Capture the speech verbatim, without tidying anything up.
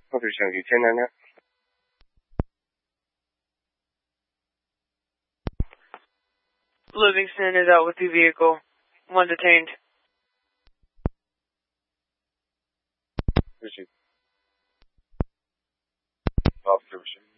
Officer Lieutenant. Livingston is out with the vehicle. One detained. Richard. Officer Richard.